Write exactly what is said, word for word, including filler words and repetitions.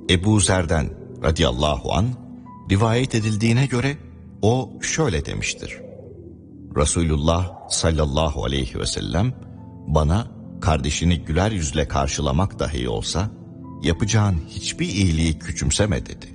Ebu Zer'den radıyallahu an rivayet edildiğine göre o şöyle demiştir. Resulullah sallallahu aleyhi ve sellem bana kardeşini güler yüzle karşılamak dahi olsa yapacağın hiçbir iyiliği küçümseme dedi.